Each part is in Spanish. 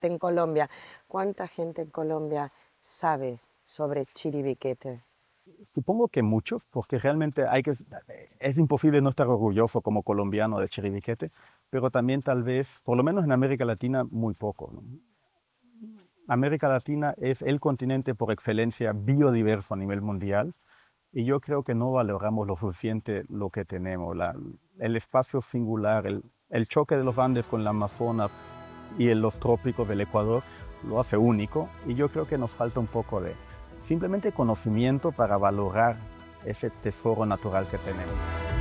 en Colombia. ¿Cuánta gente en Colombia sabe sobre Chiribiquete? Supongo que muchos, porque realmente es imposible no estar orgulloso como colombiano de Chiribiquete, pero también tal vez, por lo menos en América Latina, muy poco, ¿no? América Latina es el continente por excelencia biodiverso a nivel mundial y yo creo que no valoramos lo suficiente lo que tenemos, el espacio singular, el choque de los Andes con la Amazonas y en los trópicos del Ecuador lo hace único y yo creo que nos falta un poco de simplemente conocimiento para valorar ese tesoro natural que tenemos.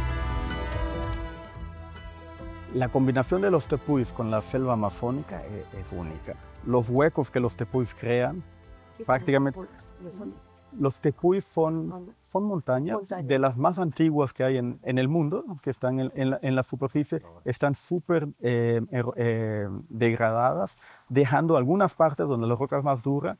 La combinación de los tepuis con la selva amazónica es única. Los huecos que los tepuis crean, prácticamente, los tepuis son montañas de las más antiguas que hay en el mundo, que están en la superficie, están súper degradadas, dejando algunas partes donde la roca es más dura,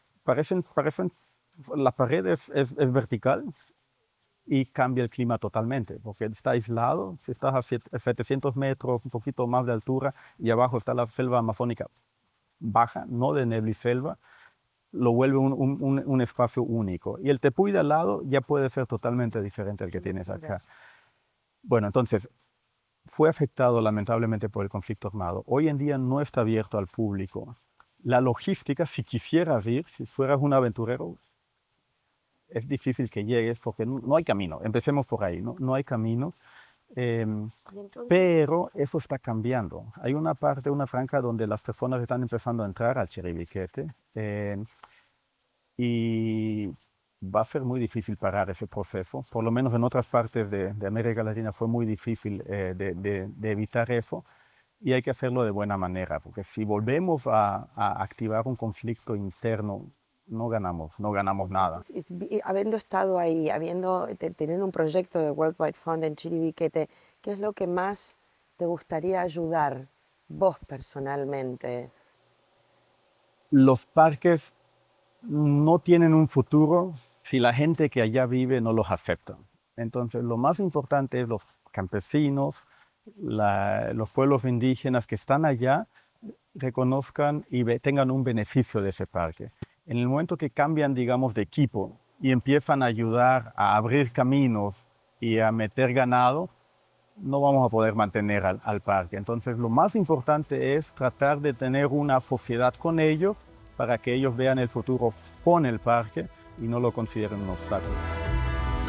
la pared es vertical y cambia el clima totalmente, porque está aislado, si estás a 700 metros, un poquito más de altura, y abajo está la selva amazónica baja, no de nebliselva, lo vuelve un espacio único. Y el tepuy de al lado ya puede ser totalmente diferente al que tienes acá. Bueno, entonces, fue afectado lamentablemente por el conflicto armado. Hoy en día no está abierto al público. La logística, si quisieras ir, si fueras un aventurero, es difícil que llegues porque no hay camino. Empecemos por ahí, no hay camino. Pero eso está cambiando. Hay una parte, una franja donde las personas están empezando a entrar al Chiribiquete y va a ser muy difícil parar ese proceso. Por lo menos en otras partes de América Latina fue muy difícil de evitar eso y hay que hacerlo de buena manera, porque si volvemos a activar un conflicto interno, no ganamos nada. Habiendo estado ahí, teniendo un proyecto de World Wide Fund en Chiribiquete, ¿qué es lo que más te gustaría ayudar vos personalmente? Los parques no tienen un futuro si la gente que allá vive no los acepta. Entonces, lo más importante es los campesinos, los pueblos indígenas que están allá, reconozcan y tengan un beneficio de ese parque. En el momento que cambian, digamos, de equipo y empiezan a ayudar a abrir caminos y a meter ganado, no vamos a poder mantener al parque. Entonces, lo más importante es tratar de tener una sociedad con ellos para que ellos vean el futuro con el parque y no lo consideren un obstáculo.